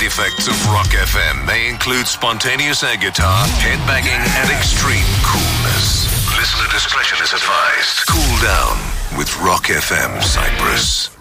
side effects of Rock FM may include spontaneous air guitar, headbanging, and extreme coolness. Listener discretion is advised. Cool down with Rock FM Cyprus.